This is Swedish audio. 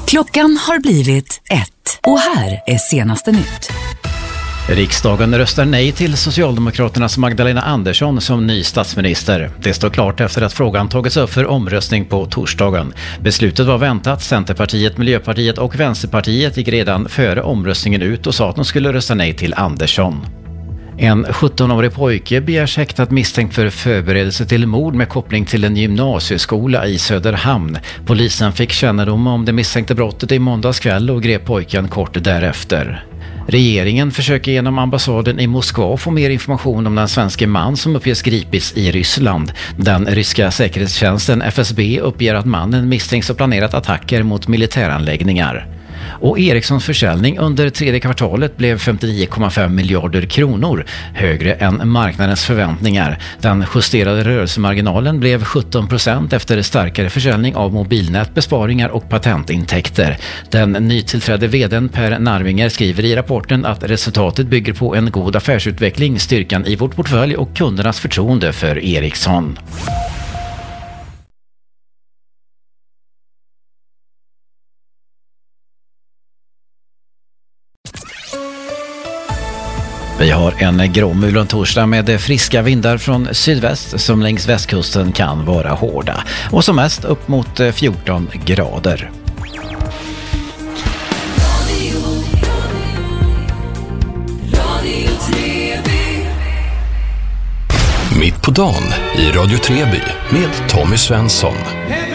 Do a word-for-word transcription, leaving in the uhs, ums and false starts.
Klockan har blivit ett och här är senaste nytt. Riksdagen röstar nej till Socialdemokraternas Magdalena Andersson som ny statsminister. Det står klart efter att frågan tagits upp för omröstning på torsdagen. Beslutet var väntat. Centerpartiet, Miljöpartiet och Vänsterpartiet gick redan före omröstningen ut och sa att de skulle rösta nej till Andersson. En sjuttonårig pojke begärs häktad misstänkt för förberedelse till mord med koppling till en gymnasieskola i Söderhamn. Polisen fick kännedom om det misstänkta brottet i måndags kväll och grep pojken kort därefter. Regeringen försöker genom ambassaden i Moskva få mer information om den svenska man som uppges gripits i Ryssland. Den ryska säkerhetstjänsten F S B uppger att mannen misstänks ha planerat attacker mot militäranläggningar. Och Ericssons försäljning under tredje kvartalet blev femtionio komma fem miljarder kronor, högre än marknadens förväntningar. Den justerade rörelsemarginalen blev sjutton procent efter starkare försäljning av mobilnät, besparingar och patentintäkter. Den nytillträdde vdn Per Narvinger skriver i rapporten att resultatet bygger på en god affärsutveckling, styrkan i vårt portfölj och kundernas förtroende för Ericsson. Vi har en gråmulen torsdag med friska vindar från sydväst som längs västkusten kan vara hårda. Och som mest upp mot fjorton grader. Mitt på dagen i Radio Treby med Tommy Svensson.